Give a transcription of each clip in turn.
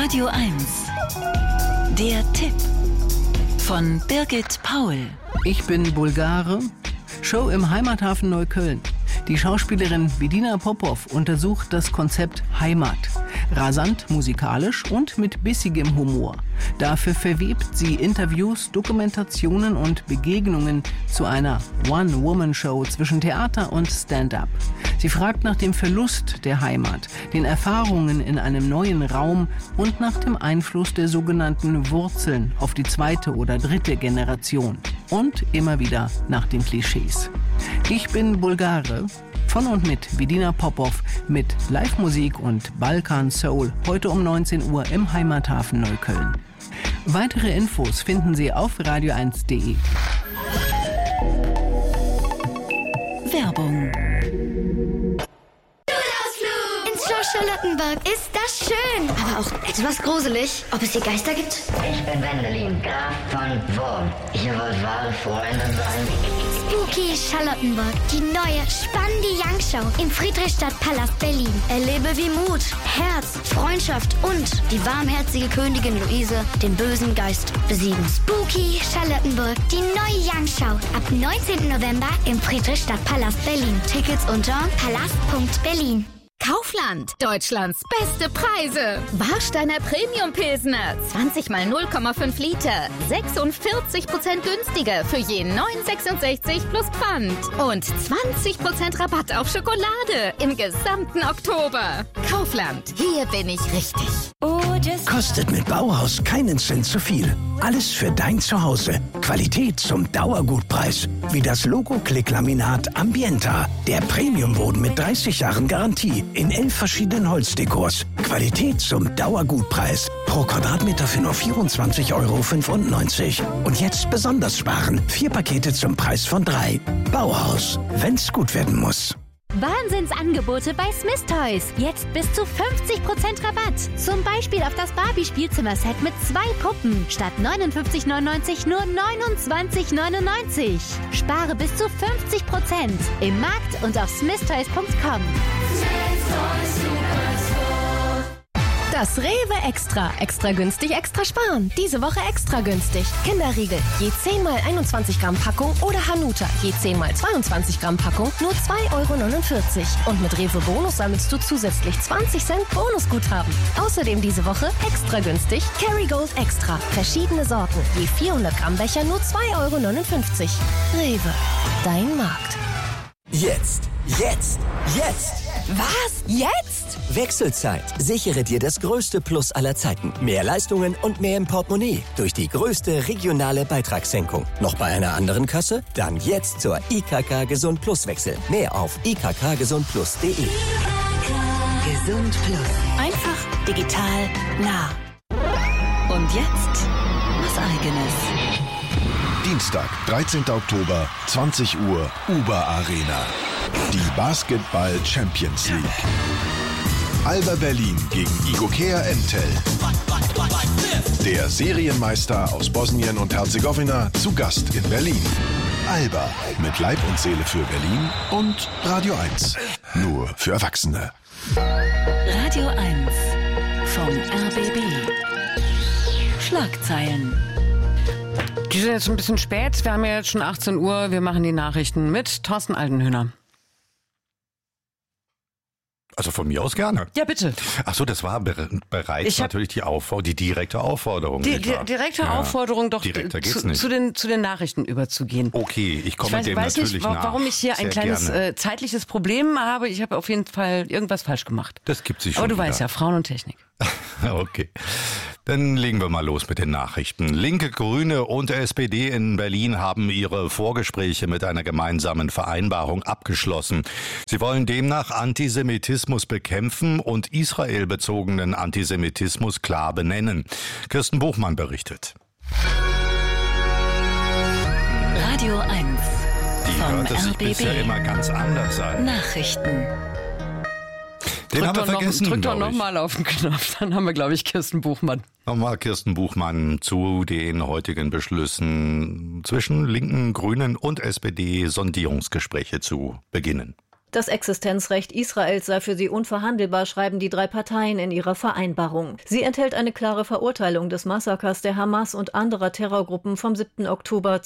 Radio 1. Der Tipp von Birgit Paul. Ich bin Bulgare. Show im Heimathafen Neukölln. Die Schauspielerin Bedina Popov untersucht das Konzept Heimat. Rasant musikalisch und mit bissigem Humor. Dafür verwebt sie Interviews, Dokumentationen und Begegnungen zu einer One-Woman-Show zwischen Theater und Stand-up. Sie fragt nach dem Verlust der Heimat, den Erfahrungen in einem neuen Raum und nach dem Einfluss der sogenannten Wurzeln auf die zweite oder dritte Generation. Und immer wieder nach den Klischees. Ich bin Bulgare. Von und mit Bedina Popov mit Live-Musik und Balkan Soul heute um 19 Uhr im Heimathafen Neukölln. Weitere Infos finden Sie auf radio1.de. Werbung. Ins Schloss Charlottenburg ist das schön, aber auch etwas gruselig. Ob es hier Geister gibt? Ich bin Wendelin, Graf von Wurm. Ihr wollt wahre Freunde sein? Spooky Charlottenburg, die neue, spannende Young-Show im Friedrichstadtpalast Berlin. Erlebe, wie Mut, Herz, Freundschaft und die warmherzige Königin Luise den bösen Geist besiegen. Spooky Charlottenburg, die neue Young-Show. Ab 19. November im Friedrichstadtpalast Berlin. Tickets unter palast.berlin. Kaufland, Deutschlands beste Preise. Warsteiner Premium Pilsner, 20 mal 0,5 Liter, 46% günstiger für je 9,66 plus Pfand. Und 20% Rabatt auf Schokolade im gesamten Oktober. Kaufland, hier bin ich richtig. Kostet mit Bauhaus keinen Cent zu viel. Alles für dein Zuhause. Qualität zum Dauergutpreis. Wie das Logo-Klick-Laminat Ambienta. Der Premiumboden mit 30 Jahren Garantie. In 11 verschiedenen Holzdekors. Qualität zum Dauergutpreis. Pro Quadratmeter für nur 24,95 €. Und jetzt besonders sparen. 4 Pakete zum Preis von 3. Bauhaus. Wenn's gut werden muss. Wahnsinnsangebote bei Smith Toys. Jetzt bis zu 50% Rabatt. Zum Beispiel auf das Barbie-Spielzimmerset mit 2 Puppen. Statt 59,99 nur 29,99. Spare bis zu 50% im Markt und auf smithtoys.com. Das Rewe Extra. Extra günstig, extra sparen. Diese Woche extra günstig. Kinderriegel, je 10 mal 21 Gramm Packung oder Hanuta, je 10 mal 22 Gramm Packung, nur 2,49 €. Und mit Rewe Bonus sammelst du zusätzlich 20 Cent Bonusguthaben. Außerdem diese Woche extra günstig Kerrygold Extra. Verschiedene Sorten, je 400 Gramm Becher, nur 2,59 €. Rewe, dein Markt. Jetzt! Was? Jetzt? Wechselzeit. Sichere dir das größte Plus aller Zeiten. Mehr Leistungen und mehr im Portemonnaie. Durch die größte regionale Beitragssenkung. Noch bei einer anderen Kasse? Dann jetzt zur IKK Gesund Plus wechseln. Mehr auf ikkgesundplus.de. Gesund Plus. Einfach, digital, nah. Und jetzt was Eigenes. Dienstag, 13. Oktober, 20 Uhr, Uber Arena. Die Basketball Champions League. Alba Berlin gegen Igokea Entel. Der Serienmeister aus Bosnien und Herzegowina zu Gast in Berlin. Alba mit Leib und Seele für Berlin und Radio 1. Nur für Erwachsene. Radio 1 vom RBB. Schlagzeilen. Die sind jetzt ein bisschen spät. Wir haben ja jetzt schon 18 Uhr. Wir machen die Nachrichten mit Thorsten Altenhöhner. Also von mir aus gerne. Ja, bitte. Ach so, das war bereits natürlich die direkte Aufforderung. Die direkte Aufforderung, doch direkter geht's nicht. Zu den Nachrichten überzuziehen. Okay, ich komme dem natürlich nach. Warum ich hier ein kleines zeitliches Problem habe. Ich habe auf jeden Fall irgendwas falsch gemacht. Das gibt sich schon. Aber du weißt ja, Frauen und Technik. Okay. Dann legen wir mal los mit den Nachrichten. Linke, Grüne und SPD in Berlin haben ihre Vorgespräche mit einer gemeinsamen Vereinbarung abgeschlossen. Sie wollen demnach Antisemitismus bekämpfen und israelbezogenen Antisemitismus klar benennen. Kirsten Buchmann berichtet. Radio 1 Die vom hört es sich RBB. bisher immer ganz anders an. Nachrichten. Den haben wir vergessen. Drück doch nochmal auf den Knopf, dann haben wir, glaube ich, Kirsten Buchmann. Nochmal Kirsten Buchmann zu den heutigen Beschlüssen zwischen Linken, Grünen und SPD Sondierungsgespräche zu beginnen. Das Existenzrecht Israels sei für sie unverhandelbar, schreiben die 3 Parteien in ihrer Vereinbarung. Sie enthält eine klare Verurteilung des Massakers der Hamas und anderer Terrorgruppen vom 7. Oktober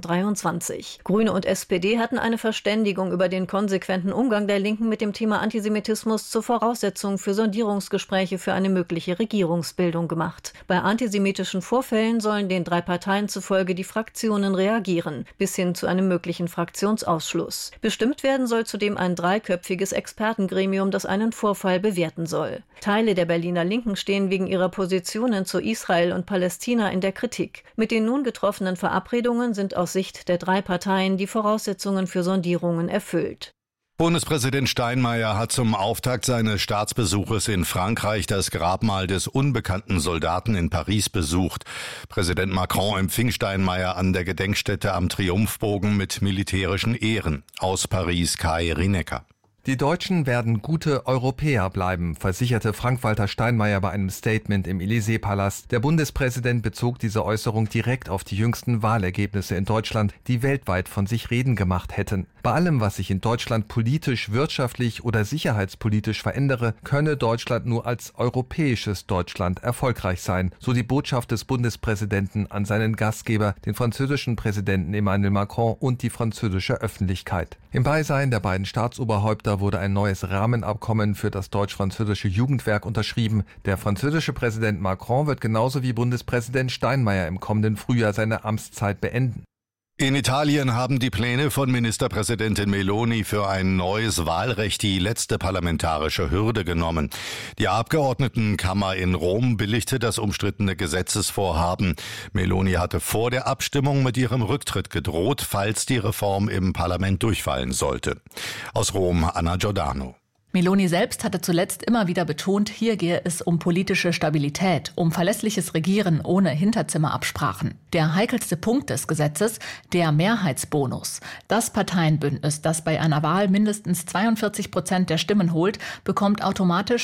2023. Grüne und SPD hatten eine Verständigung über den konsequenten Umgang der Linken mit dem Thema Antisemitismus zur Voraussetzung für Sondierungsgespräche für eine mögliche Regierungsbildung gemacht. Bei antisemitischen Vorfällen sollen den 3 Parteien zufolge die Fraktionen reagieren, bis hin zu einem möglichen Fraktionsausschluss. Bestimmt werden soll zudem ein 3-köpfiges Expertengremium, das einen Vorfall bewerten soll. Teile der Berliner Linken stehen wegen ihrer Positionen zu Israel und Palästina in der Kritik. Mit den nun getroffenen Verabredungen sind aus Sicht der 3 Parteien die Voraussetzungen für Sondierungen erfüllt. Bundespräsident Steinmeier hat zum Auftakt seines Staatsbesuches in Frankreich das Grabmal des unbekannten Soldaten in Paris besucht. Präsident Macron empfing Steinmeier an der Gedenkstätte am Triumphbogen mit militärischen Ehren. Aus Paris Kai Rinecker. Die Deutschen werden gute Europäer bleiben, versicherte Frank-Walter Steinmeier bei einem Statement im Élysée-Palast. Der Bundespräsident bezog diese Äußerung direkt auf die jüngsten Wahlergebnisse in Deutschland, die weltweit von sich reden gemacht hätten. Bei allem, was sich in Deutschland politisch, wirtschaftlich oder sicherheitspolitisch verändere, könne Deutschland nur als europäisches Deutschland erfolgreich sein, so die Botschaft des Bundespräsidenten an seinen Gastgeber, den französischen Präsidenten Emmanuel Macron und die französische Öffentlichkeit. Im Beisein der beiden Staatsoberhäupter wurde ein neues Rahmenabkommen für das deutsch-französische Jugendwerk unterschrieben. Der französische Präsident Macron wird genauso wie Bundespräsident Steinmeier im kommenden Frühjahr seine Amtszeit beenden. In Italien haben die Pläne von Ministerpräsidentin Meloni für ein neues Wahlrecht die letzte parlamentarische Hürde genommen. Die Abgeordnetenkammer in Rom billigte das umstrittene Gesetzesvorhaben. Meloni hatte vor der Abstimmung mit ihrem Rücktritt gedroht, falls die Reform im Parlament durchfallen sollte. Aus Rom Anna Giordano. Meloni selbst hatte zuletzt immer wieder betont, hier gehe es um politische Stabilität, um verlässliches Regieren ohne Hinterzimmerabsprachen. Der heikelste Punkt des Gesetzes, der Mehrheitsbonus. Das Parteienbündnis, das bei einer Wahl mindestens 42% der Stimmen holt, bekommt automatisch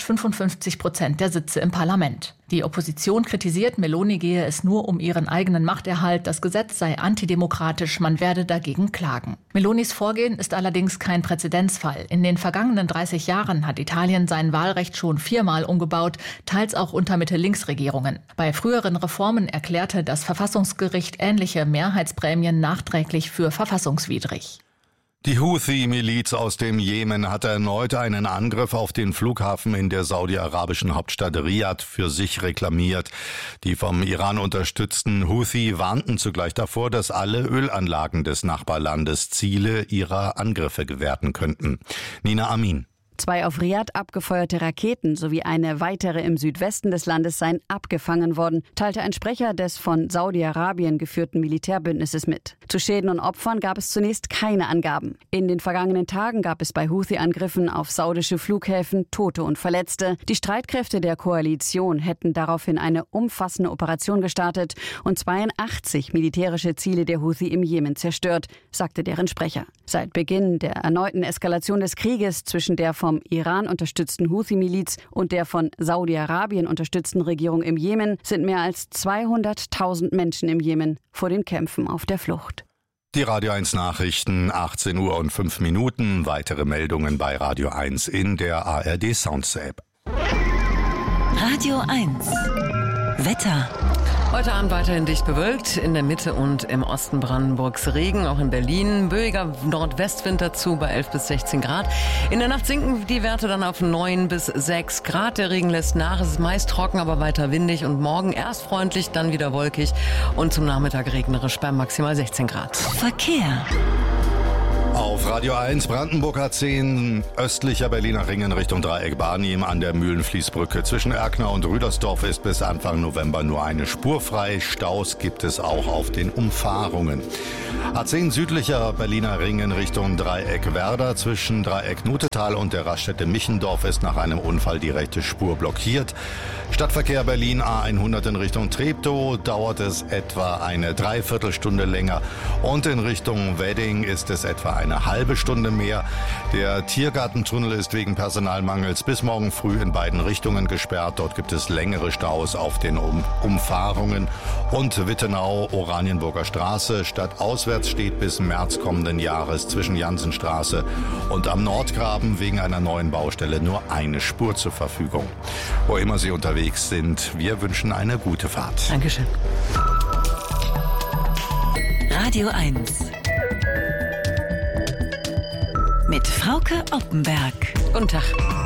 55% der Sitze im Parlament. Die Opposition kritisiert, Meloni gehe es nur um ihren eigenen Machterhalt, das Gesetz sei antidemokratisch, man werde dagegen klagen. Melonis Vorgehen ist allerdings kein Präzedenzfall. In den vergangenen 30 Jahren hat Italien sein Wahlrecht schon 4-mal umgebaut, teils auch unter Mitte-Links-Regierungen. Bei früheren Reformen erklärte das Verfassungsgericht ähnliche Mehrheitsprämien nachträglich für verfassungswidrig. Die Houthi-Miliz aus dem Jemen hatte erneut einen Angriff auf den Flughafen in der saudi-arabischen Hauptstadt Riad für sich reklamiert. Die vom Iran unterstützten Houthi warnten zugleich davor, dass alle Ölanlagen des Nachbarlandes Ziele ihrer Angriffe werden könnten. Nina Amin. 2 auf Riad abgefeuerte Raketen sowie eine weitere im Südwesten des Landes seien abgefangen worden, teilte ein Sprecher des von Saudi-Arabien geführten Militärbündnisses mit. Zu Schäden und Opfern gab es zunächst keine Angaben. In den vergangenen Tagen gab es bei Houthi-Angriffen auf saudische Flughäfen Tote und Verletzte. Die Streitkräfte der Koalition hätten daraufhin eine umfassende Operation gestartet und 82 militärische Ziele der Houthi im Jemen zerstört, sagte deren Sprecher. Seit Beginn der erneuten Eskalation des Krieges zwischen der vom Iran unterstützten Houthi-Miliz und der von Saudi-Arabien unterstützten Regierung im Jemen sind mehr als 200.000 Menschen im Jemen vor den Kämpfen auf der Flucht. Die Radio 1 Nachrichten, 18 Uhr und 5 Minuten. Weitere Meldungen bei Radio 1 in der ARD Sounds App. Radio 1 Wetter. Heute Abend weiterhin dicht bewölkt, in der Mitte und im Osten Brandenburgs Regen, auch in Berlin. Böiger Nordwestwind dazu bei 11 bis 16 Grad. In der Nacht sinken die Werte dann auf 9 bis 6 Grad. Der Regen lässt nach, es ist meist trocken, aber weiter windig und morgen erst freundlich, dann wieder wolkig und zum Nachmittag regnerisch bei maximal 16 Grad. Verkehr. Auf Radio 1 Brandenburg A10 östlicher Berliner Ring in Richtung Dreieck Barnim an der Mühlenfließbrücke. Zwischen Erkner und Rüdersdorf ist bis Anfang November nur eine Spur frei. Staus gibt es auch auf den Umfahrungen. A10 südlicher Berliner Ring in Richtung Dreieck Werder. Zwischen Dreieck Nutetal und der Raststätte Michendorf ist nach einem Unfall die rechte Spur blockiert. Stadtverkehr Berlin A100 in Richtung Treptow dauert es etwa eine Dreiviertelstunde länger und in Richtung Wedding ist es etwa eine halbe Stunde mehr. Der Tiergartentunnel ist wegen Personalmangels bis morgen früh in beiden Richtungen gesperrt. Dort gibt es längere Staus auf den Umfahrungen und Wittenau-Oranienburger Straße. Stadtauswärts steht bis März kommenden Jahres zwischen Jansenstraße und am Nordgraben wegen einer neuen Baustelle nur eine Spur zur Verfügung. Wo immer Sie unterwegs sind, wir wünschen eine gute Fahrt. Dankeschön. Radio 1 mit Frauke Oppenberg. Guten Tag.